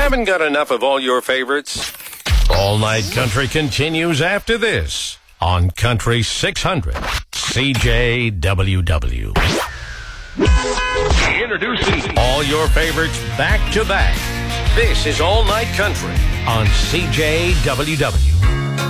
Haven't got enough of all your favorites? All Night Country continues after this on Country 600 CJWW. Introducing all your favorites back to back. This is All Night Country on CJWW.